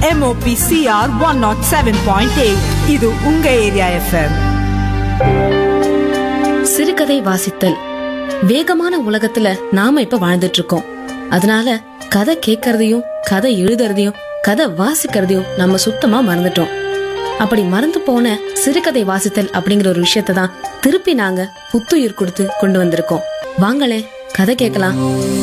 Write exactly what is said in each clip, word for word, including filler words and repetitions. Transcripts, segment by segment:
M O P C R one oh seven point eight. இது உங்க area FM. சிறுகதை வாசித்தல். வேகமான உலகத்துல நாம இப்ப வாழ்ந்துட்டு இருக்கோம். அதனால கதை கேட்கறதையும் கதை எழுதுறதையும் கதை வாசிக்கிறதையும் நம்ம சுத்தமா மறந்துட்டோம். அப்படி மறந்து போன சிறுகதை வாசித்தல் அப்படிங்கிற ஒரு விஷயத்தை தான் திருப்பி நாங்க புத்துயிர் கொடுத்து கொண்டு வந்திருக்கோம். வாங்களே கதை கேட்கலாம்.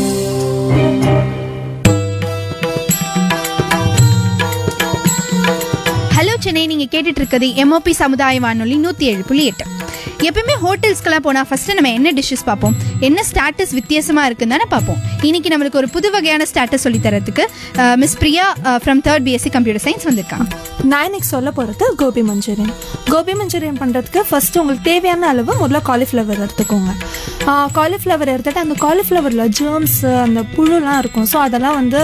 ஹலோ சென்னை, நீங்க கேட்டுட்டு இருக்கிறது எம்ஓபி சமுதாய வானொலி நூத்தி ஏழு புள்ளி எட்டு. எப்பயுமே ஹோட்டல்ஸ்க்கெல்லாம் போனால் ஃபர்ஸ்ட் நம்ம என்ன டிஷ்ஷஸ் பார்ப்போம், என்ன ஸ்டாட்டஸ் வித்தியாசமாக இருக்குன்னு தானே பார்ப்போம். இன்னைக்கு நம்மளுக்கு ஒரு புது வகையான ஸ்டாட்டஸ் சொல்லி தரத்துக்கு miss Priya from third BSc computer science வந்திருக்காங்க. நான் இன்னைக்கு சொல்ல போகிறது கோபி மஞ்சூரியன். கோபி மஞ்சூரியன் பண்ணுறதுக்கு ஃபர்ஸ்ட் உங்களுக்கு தேவையான அளவு முதல்ல காலிஃப்ளவர் எடுத்துக்கோங்க. காலிஃப்ளவர் எடுத்துகிட்டு அந்த காலிஃப்ளவரில் ஜேர்ம்ஸ் அந்த புழுலாம் இருக்கும். ஸோ அதெல்லாம் வந்து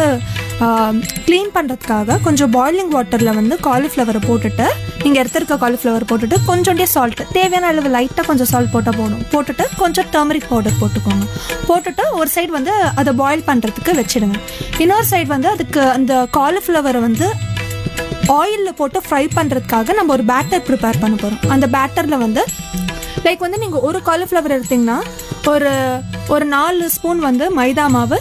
க்ளீன் பண்ணுறதுக்காக கொஞ்சம் பாய்லிங் வாட்டரில் வந்து காலிஃப்ளவரை போட்டுட்டு நீங்கள் எடுத்துருக்க காலிஃப்ளவர் போட்டுட்டு கொஞ்சோண்டே சால்ட்டு தேவையான அளவு லைட்டாக கொஞ்சம் சால்ட் போட்டால் போடும். போட்டுட்டு கொஞ்சம் டர்மரிக் பவுடர் போட்டுக்கோங்க. போட்டுட்டு ஒரு சைடு வந்து அதை பாயில் பண்ணுறதுக்கு வச்சுடுங்க. இன்னொரு சைடு வந்து அதுக்கு அந்த காலிஃப்ளவரை வந்து ஆயிலில் போட்டு ஃப்ரை பண்ணுறதுக்காக நம்ம ஒரு பேட்டர் ப்ரிப்பேர் பண்ண போகிறோம். அந்த பேட்டரில் வந்து லைக் வந்து நீங்கள் ஒரு காலிஃப்ளவர் எடுத்திங்கன்னா ஒரு ஒரு நாலு ஸ்பூன் வந்து மைதா மாவு,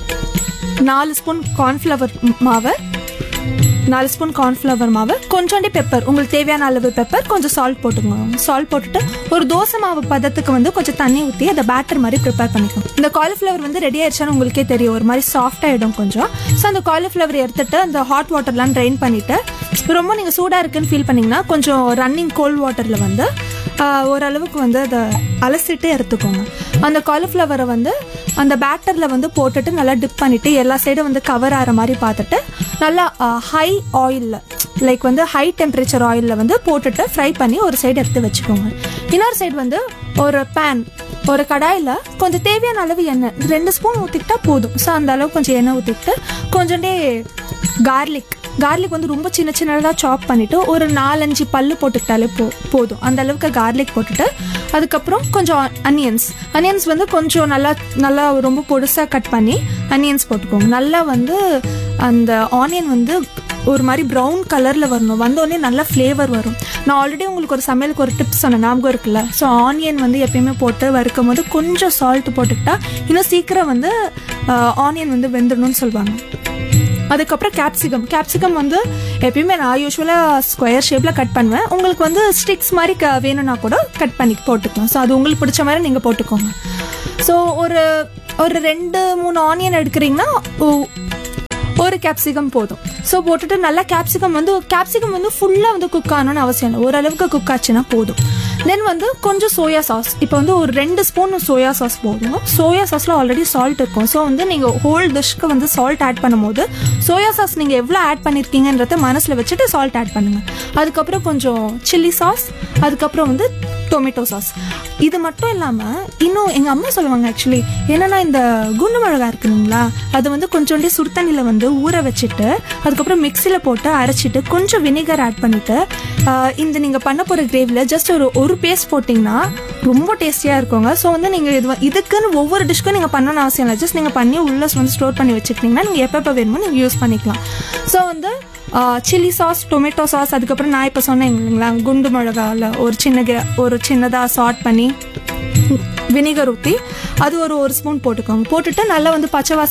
நாலு ஸ்பூன் கார்ன்ஃப்ளவர் மாவு நாலு ஸ்பூன் கார்ன்ஃப்ளவர் மாவு கொஞ்சோண்டி பெப்பர், உங்களுக்கு தேவையான அளவு பெப்பர், கொஞ்சம் சால்ட் போட்டுக்கோங்க. சால்ட் போட்டுட்டு ஒரு தோசை மாவு பதத்துக்கு வந்து கொஞ்சம் தண்ணி ஊற்றி அதை பேட்டர் மாதிரி ப்ரிப்பேர் பண்ணிக்கோங்க. இந்த காலிஃப்ளவர் வந்து ரெடி ஆயிடுச்சான்னு உங்களுக்கே தெரியும், ஒரு மாதிரி சாஃப்ட் ஆகிடும் கொஞ்சம். ஸோ அந்த காலிஃப்ளவர் எடுத்துட்டு அந்த ஹாட் வாட்டர்லாம் ட்ரைன் பண்ணிவிட்டு ரொம்ப நீங்கள் சூடாக இருக்குன்னு ஃபீல் பண்ணிங்கன்னா கொஞ்சம் ரன்னிங் கோல்ட் வாட்டரில் வந்து ஓரளவுக்கு வந்து அதை அலசிட்டு எடுத்துக்கோங்க. அந்த காலிஃப்ளவரை வந்து அந்த பேட்டரில் வந்து போட்டுட்டு நல்லா டிப் பண்ணிவிட்டு எல்லா சைடும் வந்து கவர் ஆகிற மாதிரி பார்த்துட்டு நல்லா ஹை ஆயிலில் லைக் வந்து ஹை டெம்பரேச்சர் ஆயிலில் வந்து போட்டுட்டு ஃப்ரை பண்ணி ஒரு சைடு எடுத்து வச்சுக்கோங்க. இன்னொரு சைடு வந்து ஒரு பேன், ஒரு கடாயில் கொஞ்சம் தேவையான அளவு எண்ணெய் ரெண்டு ஸ்பூன் ஊற்றிக்கிட்டா போதும். ஸோ அந்த அளவுக்கு கொஞ்சம் எண்ணெய் ஊற்றிக்கிட்டு கொஞ்சோண்டே கார்லிக் கார்லிக் வந்து ரொம்ப சின்ன சின்னதாக சாப் பண்ணிவிட்டு ஒரு நாலஞ்சு பல்லு போட்டுக்கிட்டாலே போ போதும் அந்த அளவுக்கு கார்லிக் போட்டுட்டு அதுக்கப்புறம் கொஞ்சம் அனியன்ஸ் அனியன்ஸ் வந்து கொஞ்சம் நல்லா நல்லா ரொம்ப பொடுசாக கட் பண்ணி அனியன்ஸ் போட்டுக்கோங்க. நல்லா வந்து அந்த ஆனியன் வந்து ஒரு மாதிரி ப்ரௌன் கலரில் வரணும். வந்தோடனே நல்லா ஃப்ளேவர் வரும். நான் ஆல்ரெடி உங்களுக்கு ஒரு சமையலுக்கு ஒரு டிப்ஸ் சொன்னேன், ஞாபகம் இருக்குல்ல? ஸோ ஆனியன் வந்து எப்பயுமே போட்டு வறுக்கும் போது கொஞ்சம் சால்ட் போட்டுக்கிட்டா இன்னும் சீக்கிரம் வந்து ஆனியன் வந்து வெந்துடணும்னு சொல்லுவாங்க. அதுக்கப்புறம் கேப்சிகம் கேப்சிகம் வந்து எப்பயுமே நான் யூஸ்வலாக ஸ்கொயர் ஷேப்பில் கட் பண்ணுவேன். உங்களுக்கு வந்து ஸ்டிக்ஸ் மாதிரி க வேணும்னா கூட கட் பண்ணி போட்டுக்கலாம். ஸோ அது உங்களுக்கு பிடிச்ச மாதிரி நீங்கள் போட்டுக்கோங்க. ஸோ ஒரு ஒரு ரெண்டு மூணு ஆனியன் எடுக்கிறீங்கன்னா ஒரு கேப்சிகம் போதும். ஸோ போட்டுட்டு நல்லா கேப்சிகம் வந்து கேப்சிகம் வந்து ஃபுல்லாக வந்து குக் ஆகணும்னு அவசியம் இல்லை, ஓரளவுக்கு குக் ஆச்சுன்னா போதும். தென் வந்து கொஞ்சம் சோயா சாஸ், இப்போ வந்து ஒரு ரெண்டு ஸ்பூன் சோயா சாஸ் போதும். சோயா சாஸில் ஆல்ரெடி சால்ட் இருக்கும். ஸோ வந்து நீங்கள் ஹோல் டிஷ்க்கு வந்து சால்ட் ஆட் பண்ணும்போது சோயா சாஸ் நீங்கள் எவ்வளோ ஆட் பண்ணியிருக்கீங்கன்றத மனசில் வச்சுட்டு சால்ட் ஆட் பண்ணுங்கள். அதுக்கப்புறம் கொஞ்சம் சில்லி சாஸ், அதுக்கப்புறம் வந்து டொமேட்டோ சாஸ். இது மட்டும் இல்லாமல் இன்னும் எங்கள் அம்மா சொல்லுவாங்க ஆக்சுவலி என்னென்னா, இந்த குண்டு மிளகா இருக்குங்களா அது வந்து கொஞ்சோண்டி சுடுதண்ணியில் வந்து ஊற வச்சுட்டு அதுக்கப்புறம் மிக்சியில் போட்டு அரைச்சிட்டு கொஞ்சம் வினிகர் ஆட் பண்ணிவிட்டு இந்த நீங்கள் பண்ண போகிற கிரேவியில் ஜஸ்ட் ஒரு ஒரு பேஸ்ட் போட்டிங்கன்னா ரொம்ப டேஸ்டியாக இருக்குங்க. ஸோ வந்து நீங்கள் இது இதுக்குன்னு ஒவ்வொரு டிஷ்க்கும் நீங்கள் பண்ணணும்னு அவசியம் இல்லை. ஜஸ்ட் நீங்கள் பண்ணி உள்ளே வந்து ஸ்டோர் பண்ணி வச்சுக்கிட்டிங்கன்னா நீங்கள் எப்பப்போ வேணுமோ நீங்கள் யூஸ் பண்ணிக்கலாம். ஸோ வந்து சில்லி சாஸ், டொமேட்டோ சாஸ், அதுக்கப்புறம் நான் இப்போ சொன்னேன் இல்லைங்களா குண்டு மிளகாவில் ஒரு சின்ன ஒரு சின்னதாக சாட் பண்ணி வினிகர் ஊற்றி அது ஒரு ஒரு ஸ்பூன் போட்டுக்கோங்க. போட்டுட்டு நல்லா வந்து பச்சை வாசனை